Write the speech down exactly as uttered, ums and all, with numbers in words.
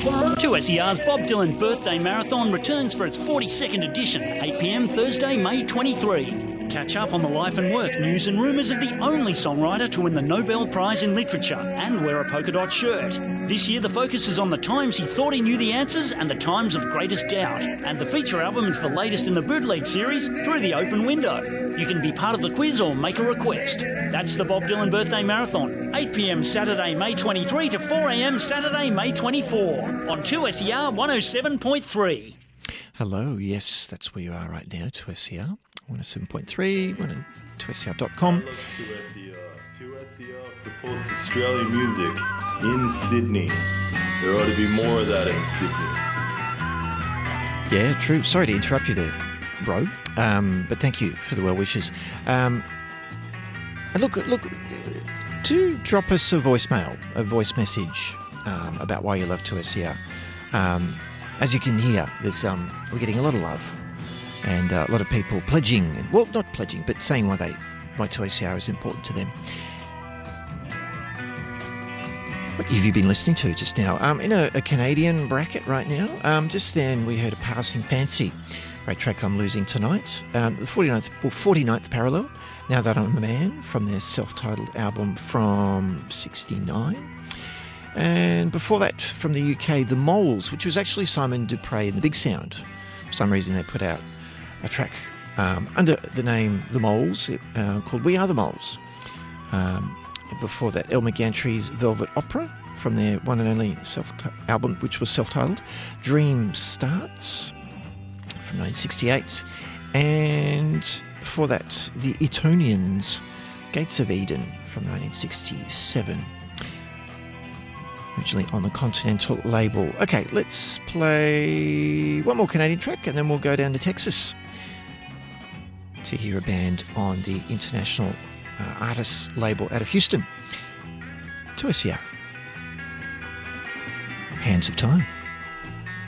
two S E R's Bob Dylan Birthday Marathon returns for its forty-second edition, eight p m Thursday, May twenty-third. Catch up on the life and work, news and rumours of the only songwriter to win the Nobel Prize in Literature and wear a polka dot shirt. This year the focus is on the times he thought he knew the answers and the times of greatest doubt. And the feature album is the latest in the Bootleg series, Through the Open Window. You can be part of the quiz or make a request. That's the Bob Dylan Birthday Marathon, eight p m Saturday, May twenty-third to four a m Saturday, May twenty-fourth on two S E R one oh seven point three. Hello, yes, that's where you are right now, two S E R one oh seven point three, two S E R dot com. I love two S E R. two S E R supports Australian music in Sydney. There ought to be more of that in Sydney. Yeah, true. Sorry to interrupt you there, bro. Um, but thank you for the well wishes. Um, and look, look, do drop us a voicemail, a voice message um, about why you love two S E R. Um, as you can hear, there's um, we're getting a lot of love and uh, a lot of people pledging, well, not pledging, but saying why they, why two S E R is important to them. What have you been listening to just now? Um, in a, a Canadian bracket right now. Um, just then we heard a Passing Fancy, great track I'm Losing Tonight. Um, the forty-ninth, well, forty-ninth Parallel, Now That I'm a Man, from their self-titled album from sixty-nine. And before that, from the U K, The Moles, which was actually Simon Dupre and the Big Sound. For some reason they put out a track um, under the name The Moles uh, called We Are The Moles. Um, before that, Elmer Gantry's Velvet Opera from their one and only self album, which was self-titled Dream Starts from nineteen sixty-eight. And before that, the Etonians, Gates of Eden from nineteen sixty-seven. Originally on the Continental label. Okay, let's play one more Canadian track and then we'll go down to Texas to hear a band on the International uh, Artists label out of Houston. two S E R. Hands of Time.